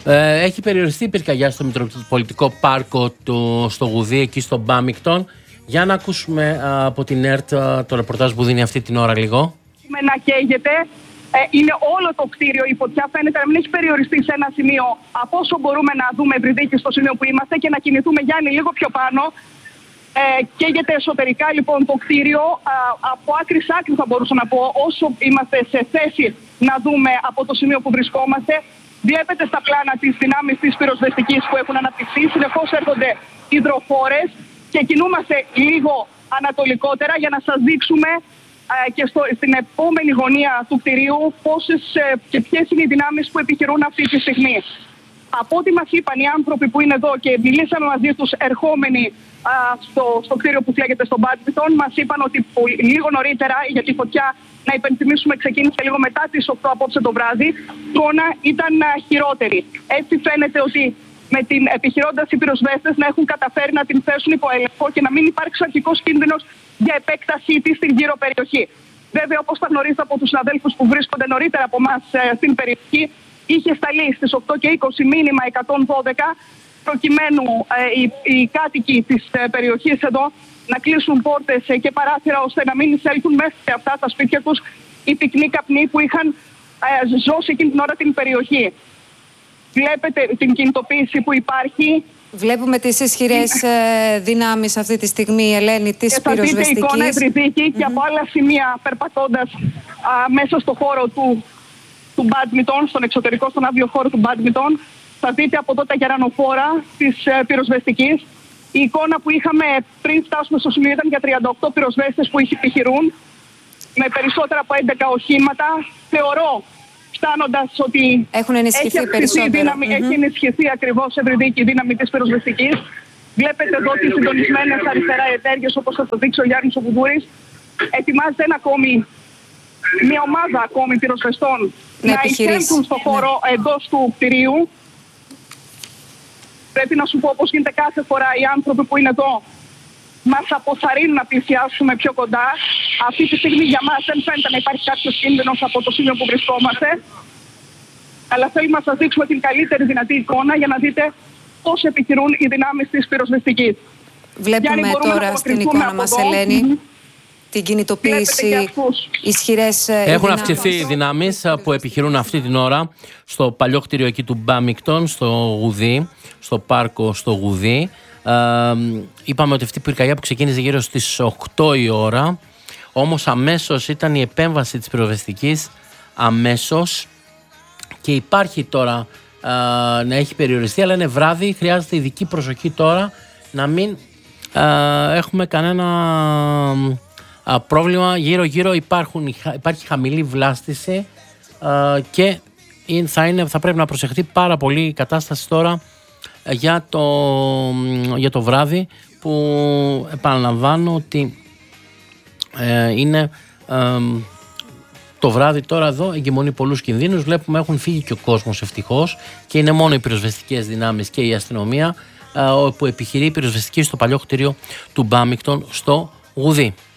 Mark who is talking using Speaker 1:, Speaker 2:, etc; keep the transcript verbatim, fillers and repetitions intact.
Speaker 1: Ε, έχει περιοριστεί η πυρκαγιά στο Μητροπολιτικό Πάρκο του, στο Γουδί, εκεί στο Μπάμιγκτον. Για να ακούσουμε α, από την ΕΡΤ α, το ρεπορτάζ που δίνει αυτή την ώρα λίγο.
Speaker 2: Να καίγεται. Ε, είναι όλο το κτίριο, η φωτιά φαίνεται να μην έχει περιοριστεί σε ένα σημείο από όσο μπορούμε να δούμε ευρυδίκη στο σημείο που είμαστε και να κινηθούμε, Γιάννη, λίγο πιο πάνω. Ε, καίγεται εσωτερικά λοιπόν το κτίριο, α, από άκρη σ' άκρη θα μπορούσα να πω, όσο είμαστε σε θέση να δούμε από το σημείο που βρισκόμαστε. Βλέπετε στα πλάνα τις δυνάμεις της πυροσβεστικής που έχουν αναπτυχθεί, συνεχώς έρχονται υδροφόρες και κινούμαστε λίγο ανατολικότερα για να σας δείξουμε ε, και στο, στην επόμενη γωνία του κτηρίου πόσες ε, και ποιες είναι οι δυνάμεις που επιχειρούν αυτή τη στιγμή. Από ό,τι μας είπαν οι άνθρωποι που είναι εδώ και μιλήσαμε μαζί τους ερχόμενοι α, στο, στο κτίριο που φλέγεται στο Μπάντμιγκτον, μας είπαν ότι πολύ, λίγο νωρίτερα για τη φωτιά, να υπενθυμίσουμε, ξεκίνησε λίγο μετά τις οκτώ απόψε το βράδυ, η εικόνα ήταν α, χειρότερη. Έτσι φαίνεται ότι με την επιχειρώντας οι πυροσβέστες να έχουν καταφέρει να την θέσουν υπό έλεγχο και να μην υπάρξει αρχικός κίνδυνος για επέκτασή της στην γύρω περιοχή. Βέβαια, όπως θα γνωρίζετε από τους συναδέλφους που βρίσκονται νωρίτερα από εμάς ε, στην περιοχή, είχε σταλεί στις οκτώ και είκοσι μήνυμα εκατόν δώδεκα προκειμένου ε, οι, οι κάτοικοι της ε, περιοχής εδώ να κλείσουν πόρτες ε, και παράθυρα ώστε να μην εισέλθουν μέσα σε αυτά τα σπίτια τους οι πυκνοί καπνοί που είχαν ε, ζώσει εκείνη την ώρα την περιοχή. Βλέπετε την κινητοποίηση που υπάρχει.
Speaker 3: Βλέπουμε τις ισχυρές ε, δυνάμεις αυτή τη στιγμή, Ελένη, της πυροσβεστικής.
Speaker 2: Και θα δείτε εικόνα ευρυδίκη mm-hmm. και από άλλα σημεία περπατώντας α, μέσα στο χώρο του, του Μπάντμιγκτον, στον εξωτερικό, στον άδειο χώρο του Μπάντμιγκτον. Θα δείτε από εδώ τα γερανοφόρα της ε, πυροσβεστικής. Η εικόνα που είχαμε πριν φτάσουμε στο σημείο ήταν για τριάντα οκτώ πυροσβέστες που επιχειρούν με περισσότερα από έντεκα οχήματα. Θεωρώ, φτάνοντας ότι
Speaker 3: έχουν ενισχυθεί
Speaker 2: έχει
Speaker 3: περισσότερο.
Speaker 2: Δύναμη, mm-hmm. Έχει ενισχυθεί ακριβώς ευρυδίκη η δύναμη της πυροσβεστικής. Βλέπετε εδώ τις συντονισμένες αριστερά ενέργειες, όπως θα το δείξει ο Γιάννης ο Βουδούρης. Ετοιμάζεται ένα ακόμη, μια ομάδα ακόμη πυροσβεστών να, να εισέλθουν στο χώρο ναι. εντός του κτηρίου. Πρέπει να σου πω, όπως γίνεται κάθε φορά, οι άνθρωποι που είναι εδώ μας αποθαρρύνουν να πλησιάσουμε πιο κοντά. Αυτή τη στιγμή για μας δεν φαίνεται να υπάρχει κάποιος κίνδυνος από το σημείο που βρισκόμαστε. Αλλά θέλουμε να σας δείξουμε την καλύτερη δυνατή εικόνα για να δείτε πώς επιχειρούν οι δυνάμεις της πυροσβεστικής.
Speaker 3: Βλέπουμε Γιάννη, τώρα στην εικόνα μας, Ελένη, mm-hmm. την κινητοποίηση ισχυρές
Speaker 1: Έχουν δυνάμεις. αυξηθεί οι δυνάμεις που επιχειρούν αυτή την ώρα στο παλιό κτίριο εκεί του Μπάμιγκτον, στο Γουδί, στο πάρκο στο Γουδί. Ε, είπαμε ότι αυτή η πυρκαγιά που ξεκίνησε γύρω στις οκτώ η ώρα, όμως αμέσως ήταν η επέμβαση της πυροσβεστικής, αμέσως, και υπάρχει τώρα ε, να έχει περιοριστεί, αλλά είναι βράδυ, χρειάζεται ειδική προσοχή τώρα να μην ε, έχουμε κανένα ε, πρόβλημα. Γύρω γύρω υπάρχουν, υπάρχει χαμηλή βλάστηση ε, και θα, είναι, θα πρέπει να προσεχθεί πάρα πολύ η κατάσταση τώρα για το, για το βράδυ, που επαναλαμβάνω ότι ε, είναι ε, το βράδυ τώρα εδώ εγκυμονεί πολλούς κινδύνους. Βλέπουμε έχουν φύγει και ο κόσμος ευτυχώς και είναι μόνο οι πυροσβεστικές δυνάμεις και η αστυνομία ε, που επιχειρεί η πυροσβεστική στο παλιό κτίριο του Μπάμιγκτον στο Γουδί.